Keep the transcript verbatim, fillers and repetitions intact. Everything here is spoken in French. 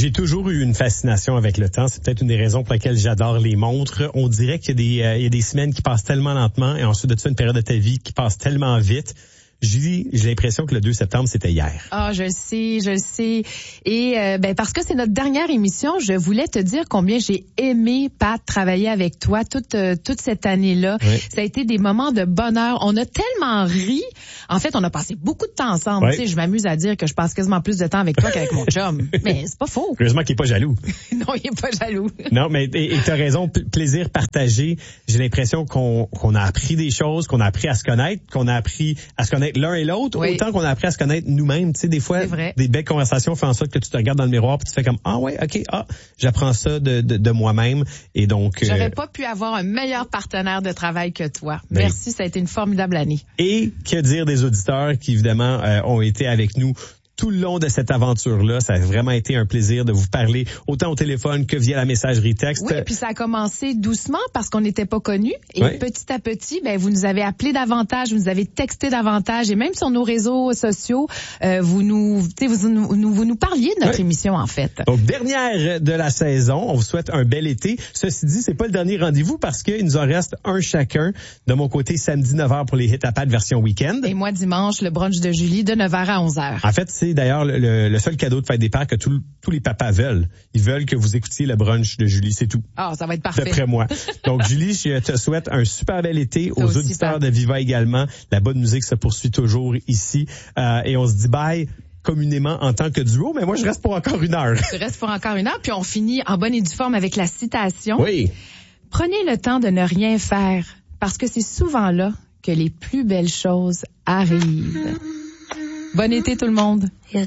J'ai toujours eu une fascination avec le temps. C'est peut-être une des raisons pour lesquelles j'adore les montres. On dirait qu'il y a des, euh, il y a des semaines qui passent tellement lentement et ensuite de ça, une période de ta vie qui passe tellement vite. Julie, j'ai l'impression que le deux septembre, c'était hier. Ah, je le sais, je le sais. Et euh, ben parce que c'est notre dernière émission, je voulais te dire combien j'ai aimé, Pat, travailler avec toi toute euh, toute cette année-là. Oui. Ça a été des moments de bonheur. On a tellement ri. En fait, on a passé beaucoup de temps ensemble. Oui. Tu sais, je m'amuse à dire que je passe quasiment plus de temps avec toi qu'avec mon chum. Mais c'est pas faux. Heureusement qu'il est pas jaloux. Non, il est pas jaloux. Non, mais et t'as raison, plaisir partagé. J'ai l'impression qu'on qu'on a appris des choses, qu'on a appris à se connaître, qu'on a appris à se connaître l'un et l'autre, oui. Autant qu'on a appris à se connaître nous-mêmes. Tu sais, des fois, des belles conversations font en sorte que tu te regardes dans le miroir puis tu fais comme, ah ouais, ok, ah, j'apprends ça de, de, de moi-même. Et donc, j'aurais euh, pas pu avoir un meilleur partenaire de travail que toi. Ben, merci, ça a été une formidable année. Et que dire des auditeurs qui, évidemment, euh, ont été avec nous tout le long de cette aventure-là. Ça a vraiment été un plaisir de vous parler autant au téléphone que via la messagerie texte. Oui, puis ça a commencé doucement parce qu'on n'était pas connus. Et oui. Petit à petit, ben vous nous avez appelé davantage, vous nous avez texté davantage. Et même sur nos réseaux sociaux, euh, vous, nous, vous, nous, vous nous parliez de notre oui. émission, en fait. Donc, dernière de la saison. On vous souhaite un bel été. Ceci dit, c'est pas le dernier rendez-vous parce qu'il nous en reste un chacun. De mon côté, samedi neuf heures pour les Hit à Pat version week-end. Et moi, dimanche, le brunch de Julie de neuf heures à onze heures. En fait, c'est d'ailleurs le, le seul cadeau de fête des pères que tout, tous les papas veulent. Ils veulent que vous écoutiez le brunch de Julie, c'est tout. Ah, oh, ça va être parfait. D'après moi. Donc, Julie, je te souhaite un super bel été. Aux aussi, auditeurs de Viva également. La bonne musique se poursuit toujours ici. Euh, et on se dit bye communément en tant que duo, mais moi, je reste pour encore une heure. Tu restes pour encore une heure, puis on finit en bonne et due forme avec la citation. Oui. Prenez le temps de ne rien faire, parce que c'est souvent là que les plus belles choses arrivent. Bon été tout le monde.